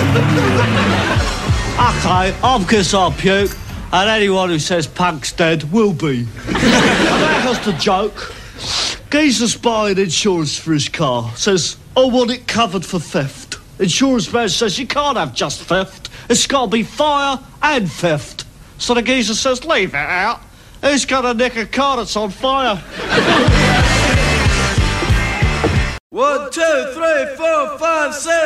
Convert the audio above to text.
OK, I'm Kiss Our Puke, and anyone who says Punk's dead will be. That was the joke. Geezer's buying insurance for his car. Says, I want it covered for theft. Insurance man says, you can't have just theft. It's got to be fire and theft. So the geezer says, leave it out. Who's going to nick a car that's on fire? 1, 2, 3, 4, 5, 6.